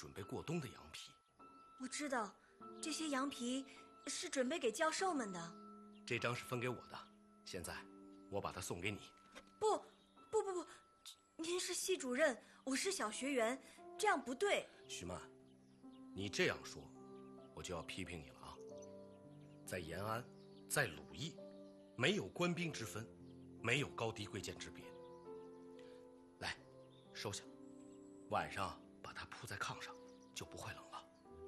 准备过冬的羊皮。 我知道，这些羊皮是准备给教授们的。 这张是分给我的，现在我把它送给你。 不，您是系主任，我是小学员，这样不对。 徐曼，你这样说，我就要批评你了啊！在延安，在鲁艺，没有官兵之分，没有高低贵贱之别。来，收下，晚上把它铺在炕上，就不会冷了。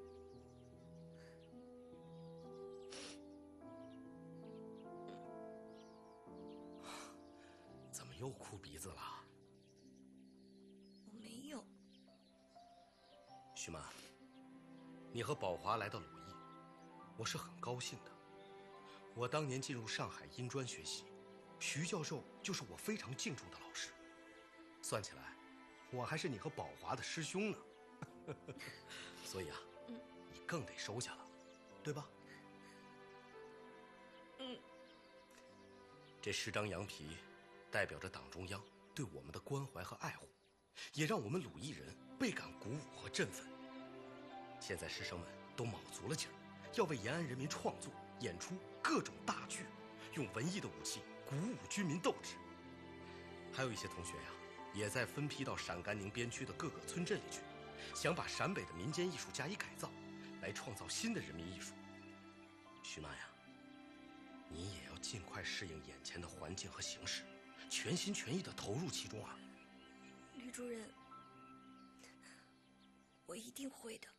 怎么又哭鼻子了？ 我没有。 徐曼，你和宝华来到鲁艺，我是很高兴的。我当年进入上海音专学习，徐教授就是我非常敬重的老师。算起来，我还是你和宝华的师兄呢。所以啊，你更得收下了，对吧？这10张羊皮代表着党中央对我们的关怀和爱护，也让我们鲁艺人倍感鼓舞和振奋。现在师生们都卯足了劲儿，要为延安人民创作演出各种大剧，用文艺的武器鼓舞军民斗志。还有一些同学呀，也在分批到陕甘宁边区的各个村镇里去，想把陕北的民间艺术加以改造，来创造新的人民艺术。徐曼呀，你也要尽快适应眼前的环境和形势，全心全意地投入其中啊！ 吕主任，我一定会的。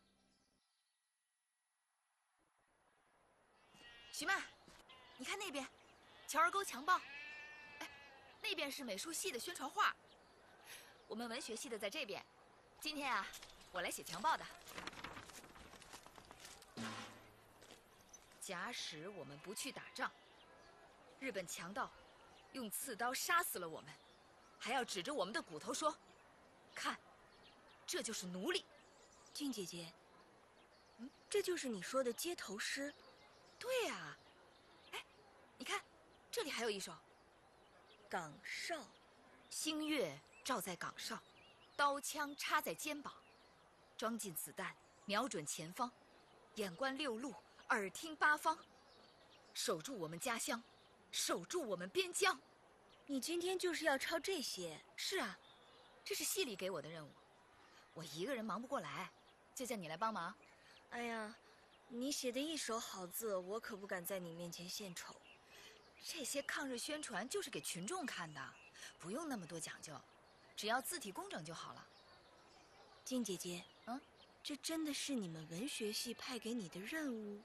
徐曼，你看那边，乔儿沟强报。哎，那边是美术系的宣传画，我们文学系的在这边。今天啊，我来写强报的。假使我们不去打仗，日本强盗用刺刀杀死了我们，还要指着我们的骨头说：“看，这就是奴隶。” 静姐姐，这就是你说的街头诗？ 对啊，哎，你看，这里还有一首： 岗哨， 星月照在岗哨，刀枪插在肩膀，装进子弹，瞄准前方，眼观六路，耳听八方，守住我们家乡，守住我们边疆。 你今天就是要抄这些？ 是啊，这是系里给我的任务，我一个人忙不过来，就叫你来帮忙。 哎呀，你写的一手好字，我可不敢在你面前献丑。 这些抗日宣传就是给群众看的，不用那么多讲究，只要字体工整就好了。 静姐姐，这真的是你们文学系派给你的任务？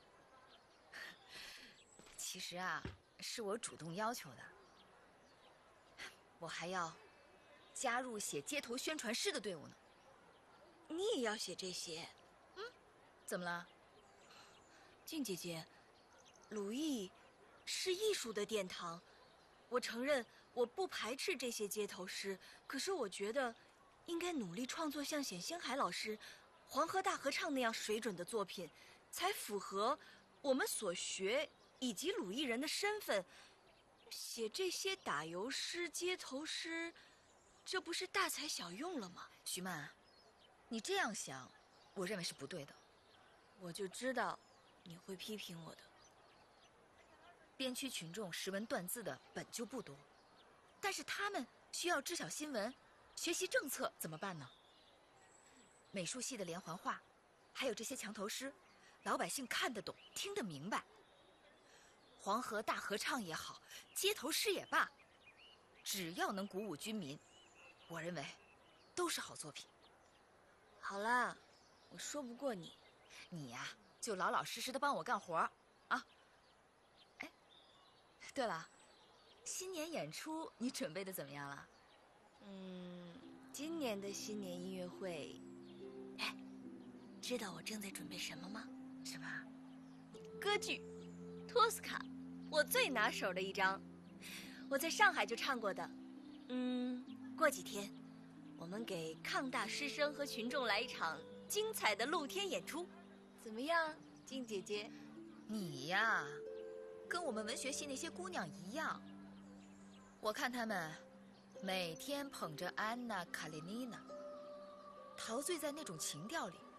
其实啊，是我主动要求的。我还要加入写街头宣传诗的队伍呢。 你也要写这些？ 怎么了？ 静姐姐，鲁艺是艺术的殿堂，我承认我不排斥这些街头诗，可是我觉得应该努力创作像冼星海老师《黄河大合唱》那样水准的作品，才符合我们所学以及鲁艺人的身份。写这些打油诗、街头诗，这不是大材小用了吗？ 徐曼，你这样想，我认为是不对的。 我就知道你会批评我的。 边区群众识文断字的本就不多，但是他们需要知晓新闻、学习政策，怎么办呢？美术系的连环画，还有这些墙头诗，老百姓看得懂、听得明白。黄河大合唱也好，街头诗也罢，只要能鼓舞军民，我认为都是好作品。 好啦，我说不过你。 你呀，就老老实实的帮我干活啊。哎，对了，新年演出你准备的怎么样了？ 今年的新年音乐会，知道我正在准备什么吗？ 什么？ 歌剧《托斯卡》，我最拿手的一张，我在上海就唱过的。过几天我们给抗大师生和群众来一场精彩的露天演出，怎么样，静姐姐？ 你呀，跟我们文学系那些姑娘一样，我看她们每天捧着安娜·卡列尼娜，陶醉在那种情调里，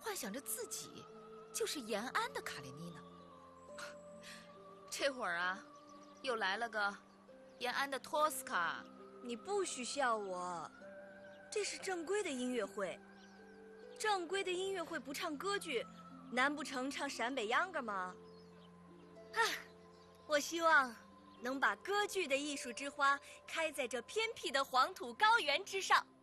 幻想着自己就是延安的卡列尼呢。这会儿啊，又来了个延安的托斯卡。 你不许笑我，这是正规的音乐会。正规的音乐会不唱歌剧，难不成唱陕北秧歌吗？我希望能把歌剧的艺术之花开在这偏僻的黄土高原之上。